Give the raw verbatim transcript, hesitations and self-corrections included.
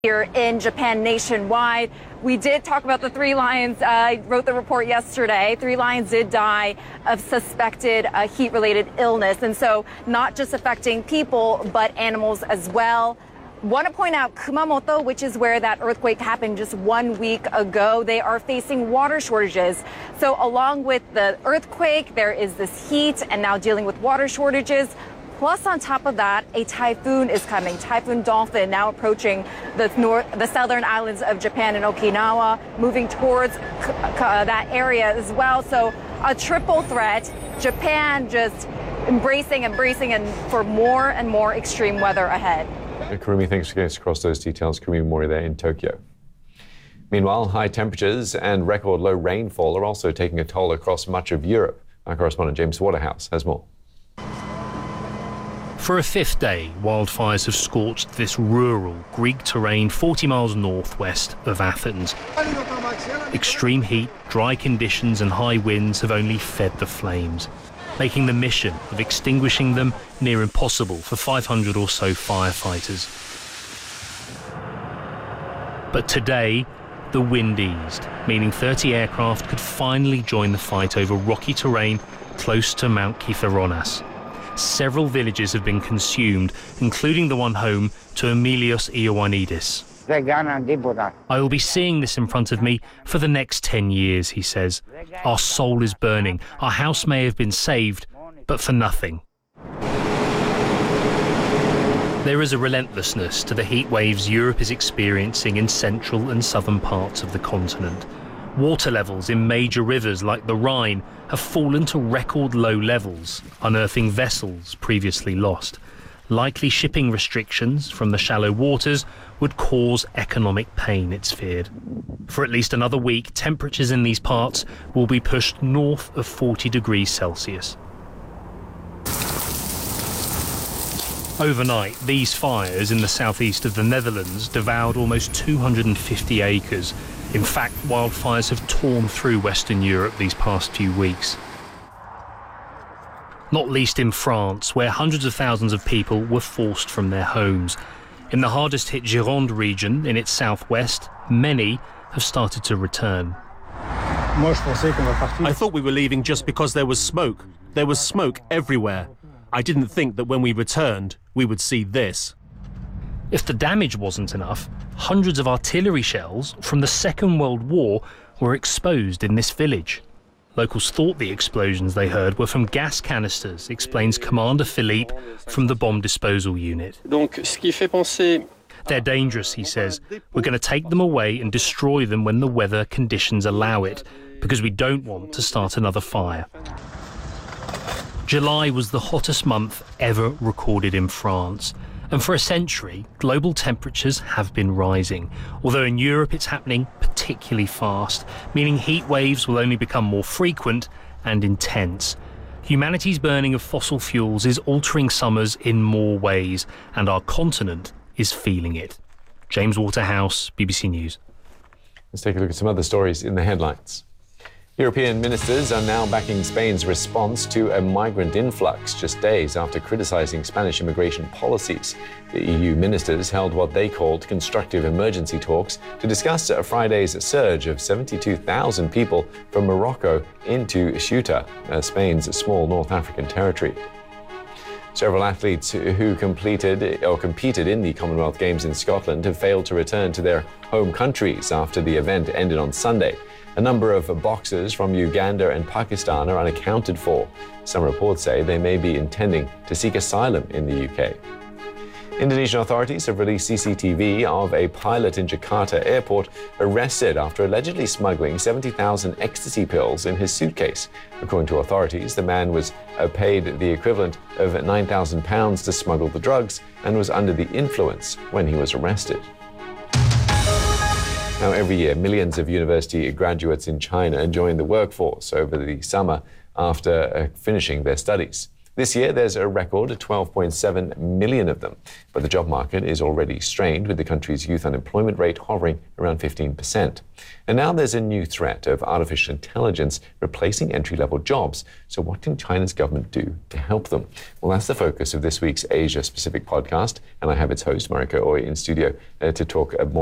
Here in Japan nationwide. We did talk about the three lions. Uh, I wrote the report yesterday. Three lions did die of suspected uh, heat-related illness. And so not just affecting people, but animals as well. Want to point out Kumamoto, which is where that earthquake happened just one week ago. They are facing water shortages. So along with the earthquake, there is this heat and now dealing with water shortages. Plus, on top of that, a typhoon is coming. Typhoon Dolphin now approaching the north, the southern islands of Japan and Okinawa, moving towards uh, that area as well. So a triple threat. Japan just embracing and bracing and for more and more extreme weather ahead. Kurumi, thanks for getting us across those details. Kurumi Mori there in Tokyo. Meanwhile, high temperatures and record low rainfall are also taking a toll across much of Europe. Our correspondent James Waterhouse has more. For a fifth day, wildfires have scorched this rural Greek terrain forty miles northwest of Athens. Extreme heat, dry conditions and high winds have only fed the flames, making the mission of extinguishing them near impossible for five hundred or so firefighters. But today, the wind eased, meaning thirty aircraft could finally join the fight over rocky terrain close to Mount Kythoros. Several villages have been consumed, including the one home to Emilios Ioannidis. I will be seeing this in front of me for the next ten years, he says. Our soul is burning. Our house may have been saved, but for nothing. There is a relentlessness to the heat waves Europe is experiencing in central and southern parts of the continent. Water levels in major rivers like the Rhine have fallen to record low levels, unearthing vessels previously lost. Likely shipping restrictions from the shallow waters would cause economic pain, it's feared. For at least another week, temperatures in these parts will be pushed north of forty degrees Celsius. Overnight, these fires in the southeast of the Netherlands devoured almost two hundred fifty acres. In fact, wildfires have torn through Western Europe these past few weeks. Not least in France, where hundreds of thousands of people were forced from their homes. In the hardest hit Gironde region, in its southwest, many have started to return. I thought we were leaving just because there was smoke. There was smoke everywhere. I didn't think that when we returned, we would see this. If the damage wasn't enough, hundreds of artillery shells from the Second World War were exposed in this village. Locals thought the explosions they heard were from gas canisters, explains Commander Philippe from the bomb disposal unit. They're dangerous, he says. We're going to take them away and destroy them when the weather conditions allow it, because we don't want to start another fire. July was the hottest month ever recorded in France. And for a century, global temperatures have been rising, although in Europe it's happening particularly fast, meaning heat waves will only become more frequent and intense. Humanity's burning of fossil fuels is altering summers in more ways, and our continent is feeling it. James Waterhouse, B B C News. Let's take a look at some other stories in the headlines. European ministers are now backing Spain's response to a migrant influx just days after criticizing Spanish immigration policies. The E U ministers held what they called constructive emergency talks to discuss Friday's surge of seventy-two thousand people from Morocco into Ceuta, Spain's small North African territory. Several athletes who completed or competed in the Commonwealth Games in Scotland have failed to return to their home countries after the event ended on Sunday. A number of boxers from Uganda and Pakistan are unaccounted for. Some reports say they may be intending to seek asylum in the U K. Indonesian authorities have released C C T V of a pilot in Jakarta airport arrested after allegedly smuggling seventy thousand ecstasy pills in his suitcase. According to authorities, the man was paid the equivalent of nine thousand pounds to smuggle the drugs and was under the influence when he was arrested. Now, every year, millions of university graduates in China join the workforce over the summer after uh, finishing their studies. This This year, there's a record twelve point seven million of them. But the job market is already strained, with the country's youth unemployment rate hovering around fifteen percent. And now there's a new threat of artificial intelligence replacing entry-level jobs. So what can China's government do to help them? Well, that's the focus of this week's Asia-specific podcast, and I have its host, Marika Oy, in studio uh, to talk uh, more